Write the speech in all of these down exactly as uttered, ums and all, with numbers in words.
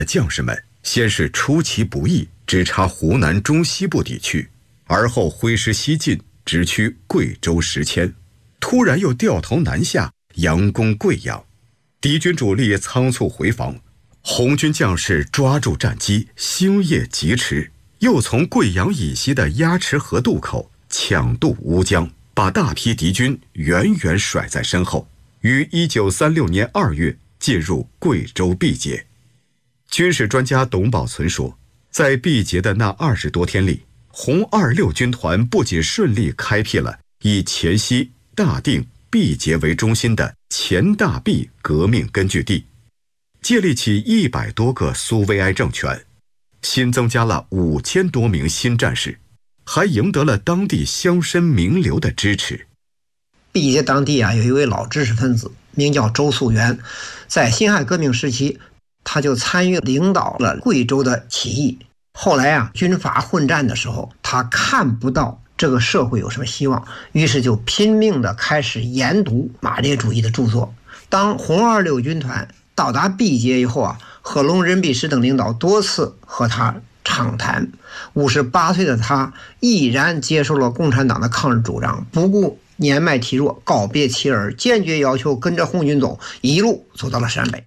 将士们先是出其不意直插湖南中西部地区，而后挥师西进，直趋贵州石阡，突然又掉头南下，佯攻贵阳。敌军主力仓促回防，红军将士抓住战机，星夜疾驰，又从贵阳以西的鸭池河渡口抢渡乌江，把大批敌军远远甩在身后，于一九三六年二月进入贵州毕节。军事专家董宝存说，在毕节的那二十多天里，红二六军团不仅顺利开辟了以黔西、大定、毕节为中心的黔大毕革命根据地，建立起一百多个苏维埃政权，新增加了五千多名新战士，还赢得了当地乡绅名流的支持。 毕节当地啊，有一位老知识分子，名叫周溯源，在辛亥革命时期，他就参与领导了贵州的起义。后来啊，军阀混战的时候，他看不到这个社会有什么希望，于是就拼命的开始研读马列主义的著作。当红二六军团到达毕节以后啊，贺龙、任弼时等领导多次和他畅谈。五十八岁的他毅然接受了共产党的抗日主张，不顾年迈体弱，告别妻儿，坚决要求跟着红军走，一路走到了陕北。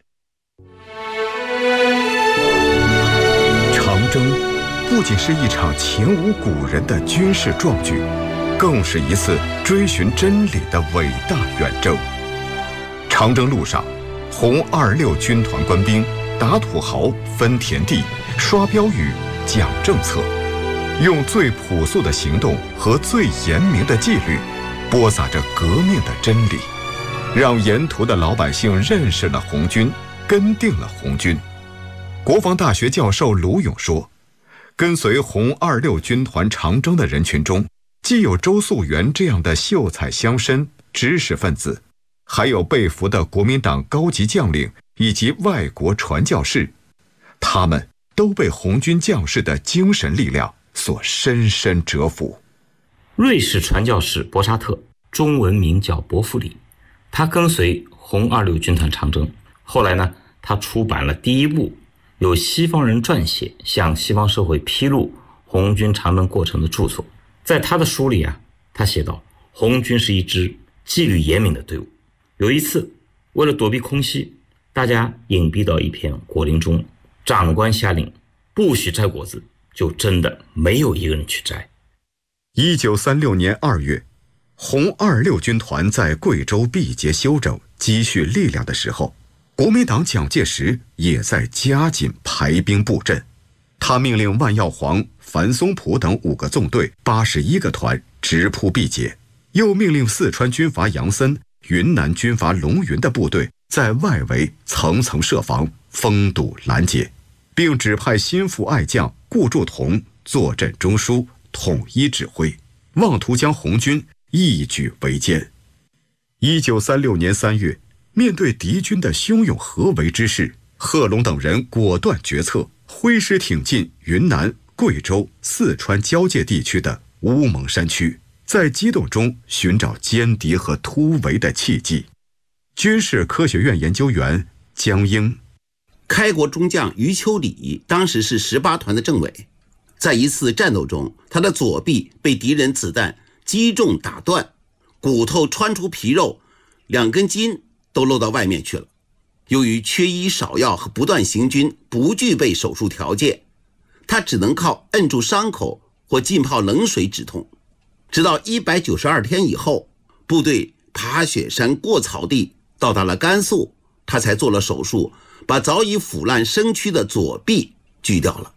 长征不仅是一场前无古人的军事壮举，更是一次追寻真理的伟大远征。长征路上，红二六军团官兵打土豪、分田地、刷标语、讲政策，用最朴素的行动和最严明的纪律，播撒着革命的真理，让沿途的老百姓认识了红军，跟定了红军。国防大学教授卢勇说，跟随红二六军团长征的人群中，既有周溯源这样的秀才乡绅、知识分子，还有被俘的国民党高级将领以及外国传教士，他们都被红军将士的精神力量所深深折服。 瑞士传教士博沙特，中文名叫伯弗里，他跟随红二六军团长征，后来呢，他出版了第一部由西方人撰写向西方社会披露红军长征过程的著作。在他的书里啊，他写道，红军是一支纪律严明的队伍。有一次，为了躲避空袭，大家隐蔽到一片果林中，长官下令不许摘果子，就真的没有一个人去摘。 一九三六年二月，红二六军团在贵州毕节休整积蓄力量的时候，国民党蒋介石也在加紧排兵布阵。他命令万耀煌、樊松浦等五个纵队、八十一个团直扑毕节，又命令四川军阀杨森、云南军阀龙云的部队在外围层层设防，封堵拦截，并指派心腹爱将顾祝同坐镇中枢，统一指挥，妄图将红军一举围歼。一九三六年三月，面对敌军的汹涌合围之势，贺龙等人果断决策，挥师挺进云南、贵州、四川交界地区的乌蒙山区，在激动中寻找歼敌和突围的契机。军事科学院研究员江英， 开国中将余秋里当时是十八团的政委，在一次战斗中，他的左臂被敌人子弹击中打断，骨头穿出皮肉，两根筋都露到外面去了。由于缺医少药和不断行军，不具备手术条件，他只能靠摁住伤口或浸泡冷水止痛。直到一百九十二天以后，部队爬雪山过草地到达了甘肃，他才做了手术，把早已腐烂生蛆的左臂锯掉了。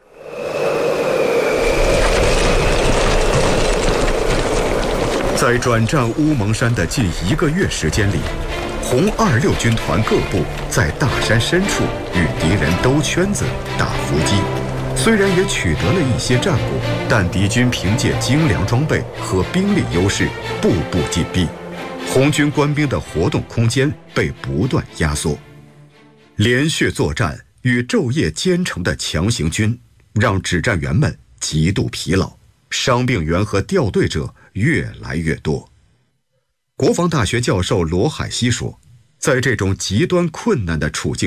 在转战乌蒙山的近一个月时间里，红二六军团各部在大山深处与敌人兜圈子、打伏击，虽然也取得了一些战果，但敌军凭借精良装备和兵力优势，步步紧逼，红军官兵的活动空间被不断压缩。连续作战与昼夜兼程的强行军，让指战员们极度疲劳，伤病员和掉队者越来越多。国防大学教授罗海西说，在这种极端困难的处境中，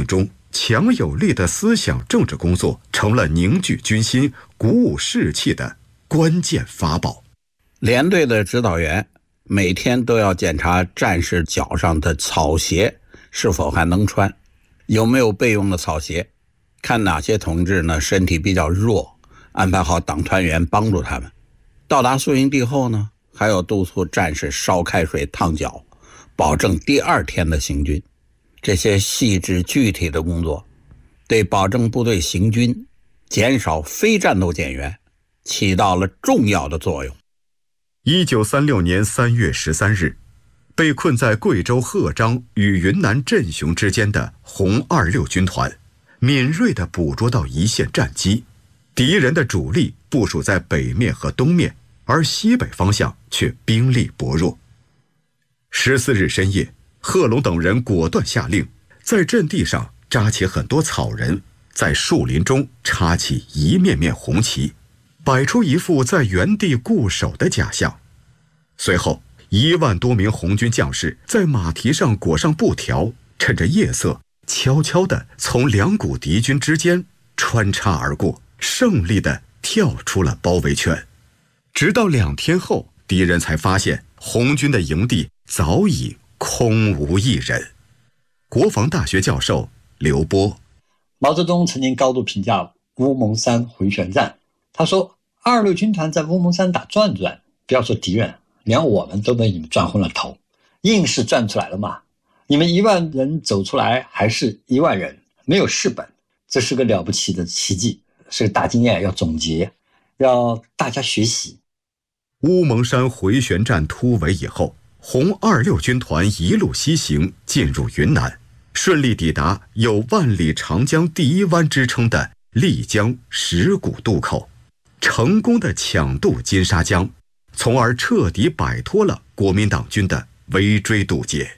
强有力的思想政治工作成了凝聚军心、鼓舞士气的关键法宝。 连队的指导员每天都要检查战士脚上的草鞋是否还能穿，有没有备用的草鞋，看哪些同志呢身体比较弱，安排好党团员帮助他们。到达宿营地后呢，还要督促战士烧开水烫脚，保证第二天的行军。这些细致具体的工作对保证部队行军、减少非战斗减员起到了重要的作用。 一九三六年三月十三日，被困在贵州鹤章与云南镇雄之间的红二六军团敏锐地捕捉到一线战机，敌人的主力部署在北面和东面，而西北方向却兵力薄弱。十四日深夜，贺龙等人果断下令，在阵地上扎起很多草人，在树林中插起一面面红旗，摆出一副在原地固守的假象。随后，一万多名红军将士在马蹄上裹上布条，趁着夜色悄悄地从两股敌军之间穿插而过，胜利地跳出了包围圈。直到两天后，敌人才发现红军的营地早已空无一人。国防大学教授刘波： 毛泽东曾经高度评价乌蒙山回旋战，他说二六军团在乌蒙山打转转，不要说敌人，连我们都被你们转昏了头，硬是转出来了嘛。你们一万人走出来还是一万人，没有事本，这是个了不起的奇迹，是个大经验，要总结，要大家学习。 乌蒙山回旋战突围以后，红二六军团一路西行，进入云南，顺利抵达有万里长江第一湾之称的丽江石鼓渡口，成功地抢渡金沙江，从而彻底摆脱了国民党军的围追堵截。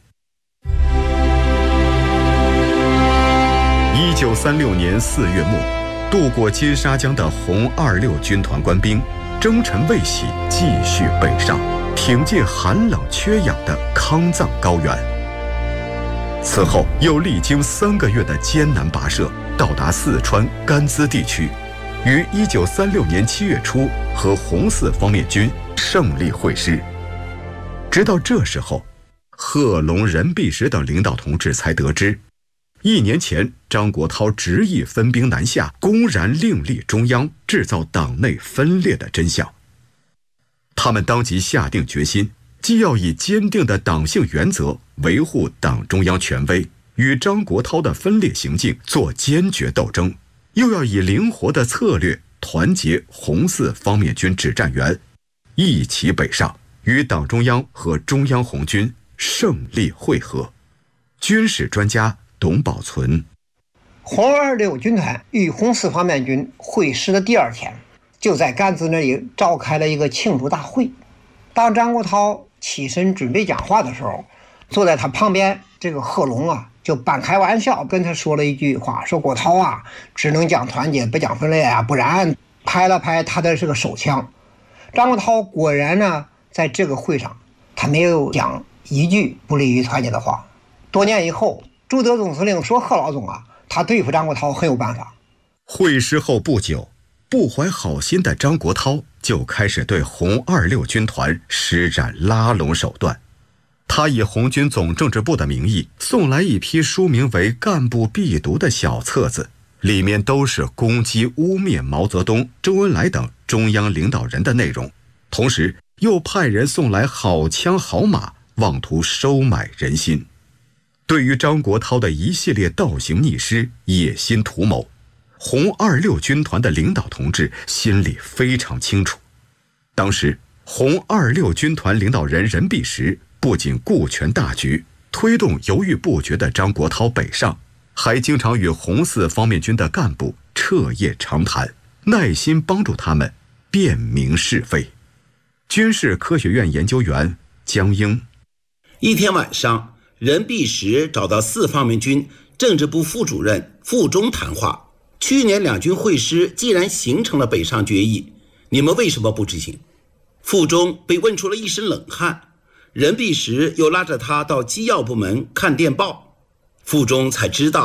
一九三六年四月末，渡过金沙江的红二六军团官兵征尘未洗，继续北上，挺进寒冷缺氧的康藏高原。此后又历经三个月的艰难跋涉，到达四川甘孜地区，于一九三六年七月初和红四方面军胜利会师。直到这时候，贺龙、任弼时等领导同志才得知，一年前张国焘执意分兵南下，公然另立中央，制造党内分裂的真相。他们当即下定决心，既要以坚定的党性原则维护党中央权威，与张国焘的分裂行径做坚决斗争，又要以灵活的策略团结红四方面军指战员，一起北上，与党中央和中央红军胜利会合。军事专家董宝存： 红二六军团与红四方面军会师的第二天，就在甘孜那里召开了一个庆祝大会。当张国焘起身准备讲话的时候，坐在他旁边这个贺龙啊，就半开玩笑跟他说了一句话，说国焘啊，只能讲团结不讲分裂啊，不然拍了拍他的这个手枪。张国焘果然呢，在这个会上他没有讲一句不利于团结的话。多年以后，朱德总司令说贺老总啊，他对付张国焘很有办法。 会师后不久，不怀好心的张国焘就开始对红二六军团施展拉拢手段。他以红军总政治部的名义送来一批书名为《干部必读》的小册子，里面都是攻击污蔑毛泽东、周恩来等中央领导人的内容，同时又派人送来好枪好马，妄图收买人心。对于张国焘的一系列倒行逆施、野心图谋，红二六军团的领导同志心里非常清楚。当时红二六军团领导人任弼时不仅顾全大局，推动犹豫不决的张国焘北上，还经常与红四方面军的干部彻夜长谈，耐心帮助他们辨明是非。军事科学院研究员江英： 一天晚上，任弼时找到四方面军政治部副主任傅忠谈话，去年两军会师既然形成了北上决议，你们为什么不执行？傅忠被问出了一身冷汗，任弼时又拉着他到机要部门看电报，傅忠才知道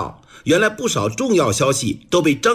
原来不少重要消息都被张